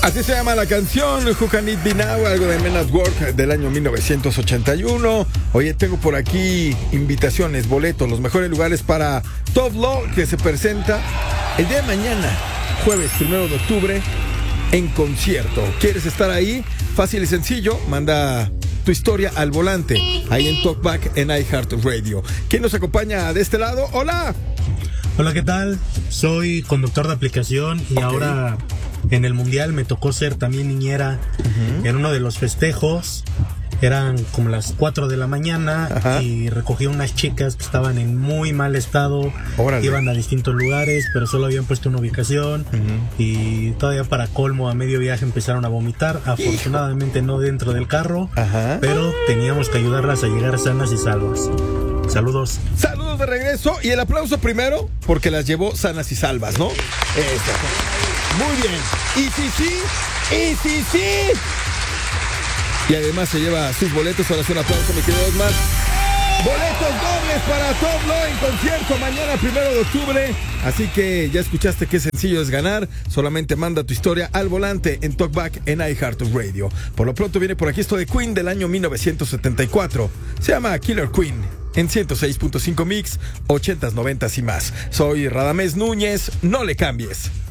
Así se llama la canción, Who Can It Be Now, algo de Men at Work del año 1981. Oye, tengo por aquí invitaciones, boletos, los mejores lugares para Top Law, que se presenta el día de mañana, jueves 1 de octubre, en concierto. ¿Quieres estar ahí? Fácil y sencillo, manda tu historia al volante, ahí en Talkback en iHeartRadio. ¿Quién nos acompaña de este lado? ¡Hola! Hola, ¿qué tal? Soy conductor de aplicación y ahora en el Mundial me tocó ser también niñera en uno de los festejos. Eran como las 4 de la mañana y recogí unas chicas que estaban en muy mal estado. Órale. Iban a distintos lugares, pero solo habían puesto una ubicación y todavía para colmo a medio viaje empezaron a vomitar. Afortunadamente no dentro del carro, pero teníamos que ayudarlas a llegar sanas y salvas. Saludos. Saludos de regreso y el aplauso primero porque las llevó sanas y salvas, ¿no? Muy bien. Y sí. Y además se lleva sus boletos. Ahora sí, un aplauso, mi querido Osmar. Boletos dobles para Top Law en concierto mañana 1 de octubre. Así que ya escuchaste qué sencillo es ganar. Solamente manda tu historia al volante en Talkback en iHeartRadio. Por lo pronto viene por aquí esto de Queen del año 1974. Se llama Killer Queen en 106.5 Mix, 80s, 90s y más. Soy Radamés Núñez. No le cambies.